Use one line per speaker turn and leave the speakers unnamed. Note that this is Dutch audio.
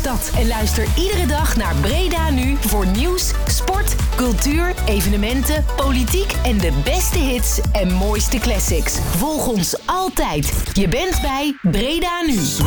stad en luister iedere dag naar Breda Nu voor nieuws, sport, cultuur, evenementen, politiek en de beste hits en mooiste classics. Volg ons altijd. Je bent bij Breda Nu.